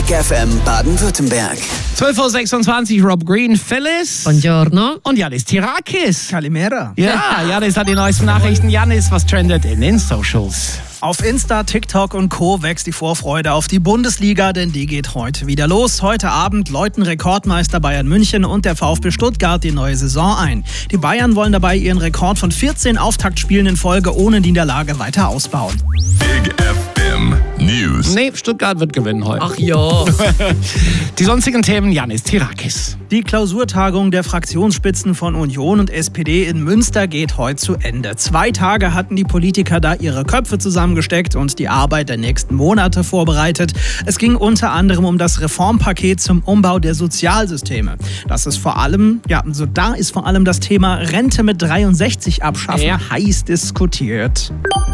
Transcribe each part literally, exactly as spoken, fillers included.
Big F M Baden-Württemberg. zwölf Uhr sechsundzwanzig, Rob Green, Phyllis. Buongiorno. Und Janis Tirakis. Kalimera. Ja, Janis hat die neuesten Nachrichten. Janis, was trendet in den Socials? Auf Insta, TikTok und Co. wächst die Vorfreude auf die Bundesliga, denn die geht heute wieder los. Heute Abend läuten Rekordmeister Bayern München und der VfB Stuttgart die neue Saison ein. Die Bayern wollen dabei ihren Rekord von vierzehn Auftaktspielen in Folge ohne Niederlage weiter ausbauen. Big F M News. Nee, Stuttgart wird gewinnen heute. Ach ja. Die sonstigen Themen, Janis Tirakis. Die Klausurtagung der Fraktionsspitzen von Union und S P D in Münster geht heute zu Ende. Zwei Tage hatten die Politiker da ihre Köpfe zusammengesteckt und die Arbeit der nächsten Monate vorbereitet. Es ging unter anderem um das Reformpaket zum Umbau der Sozialsysteme. Das ist vor allem, ja, so da ist vor allem das Thema Rente mit dreiundsechzig abschaffen Ja. heiß diskutiert.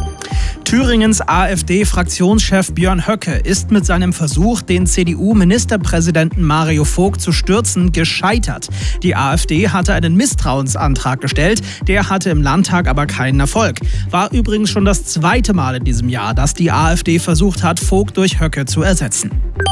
Thüringens AfD-Fraktionschef Björn Höcke ist mit seinem Versuch, den C D U-Ministerpräsidenten Mario Vogt zu stürzen, gescheitert. Die AfD hatte einen Misstrauensantrag gestellt, der hatte im Landtag aber keinen Erfolg. War übrigens schon das zweite Mal in diesem Jahr, dass die AfD versucht hat, Vogt durch Höcke zu ersetzen.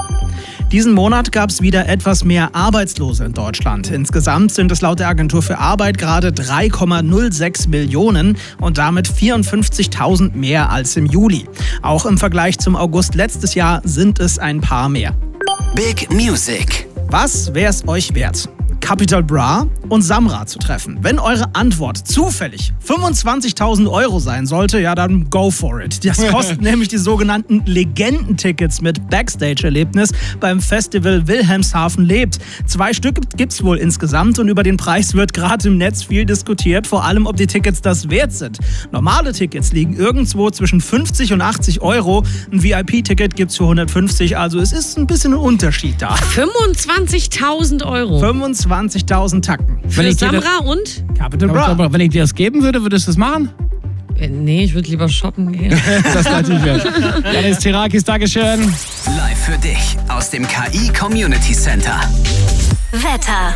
Diesen Monat gab es wieder etwas mehr Arbeitslose in Deutschland. Insgesamt sind es laut der Agentur für Arbeit gerade drei Komma null sechs Millionen und damit vierundfünfzigtausend mehr als im Juli. Auch im Vergleich zum August letztes Jahr sind es ein paar mehr. Big Music. Was wär's euch wert? Capital Bra und Samra zu treffen. Wenn eure Antwort zufällig fünfundzwanzigtausend Euro sein sollte, ja dann go for it. Das kostet nämlich die sogenannten Legendentickets mit Backstage-Erlebnis beim Festival Wilhelmshaven lebt. Zwei Stück gibt's wohl insgesamt und über den Preis wird gerade im Netz viel diskutiert, vor allem ob die Tickets das wert sind. Normale Tickets liegen irgendwo zwischen fünfzig und achtzig Euro. Ein V I P-Ticket gibt's für hundertfünfzig, also es ist ein bisschen ein Unterschied da. fünfundzwanzigtausend Euro. fünfundzwanzigtausend Tacken. Wenn Für ich dir Samra und? Capital Bra. Aber wenn ich dir das geben würde, würdest du das machen? Äh, Nee, ich würde lieber shoppen gehen. Das ist natürlich wert. Janis Tirakis, Dankeschön. Live für dich aus dem K I Community Center. Wetter.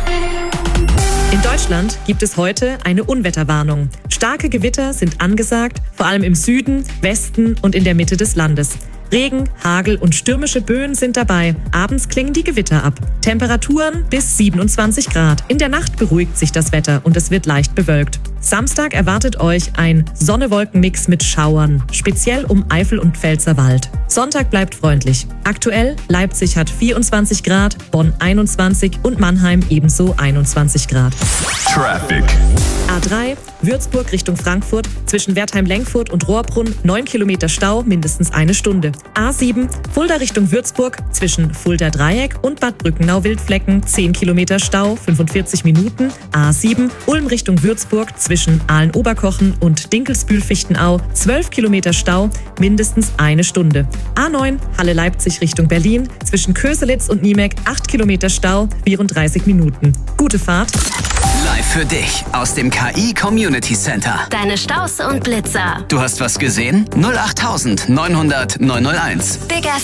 In Deutschland gibt es heute eine Unwetterwarnung. Starke Gewitter sind angesagt, vor allem im Süden, Westen und in der Mitte des Landes. Regen, Hagel und stürmische Böen sind dabei. Abends klingen die Gewitter ab. Temperaturen bis siebenundzwanzig Grad. In der Nacht beruhigt sich das Wetter und es wird leicht bewölkt. Samstag erwartet euch ein Sonne-Wolken-Mix mit Schauern, speziell um Eifel und Pfälzerwald. Sonntag bleibt freundlich. Aktuell Leipzig hat vierundzwanzig Grad, Bonn einundzwanzig und Mannheim ebenso einundzwanzig Grad. Traffic. A drei, Würzburg Richtung Frankfurt, zwischen Wertheim-Lenkfurt und Rohrbrunn, neun Kilometer Stau, mindestens eine Stunde. A sieben, Fulda Richtung Würzburg, zwischen Fulda-Dreieck und Bad Brückenau-Wildflecken, zehn Kilometer Stau, fünfundvierzig Minuten. A sieben, Ulm Richtung Würzburg, zwischen Aalen-Oberkochen und Dinkelsbühl-Fichtenau, zwölf Kilometer Stau, mindestens eine Stunde. A neun, Halle-Leipzig Richtung Berlin, zwischen Köselitz und Niemek, acht Kilometer Stau, vierunddreißig Minuten. Gute Fahrt. Live für dich aus dem K I Community Center. Deine Staus und Blitzer. Du hast was gesehen? null acht neunhundert neunhundert neunhunderteins. Big F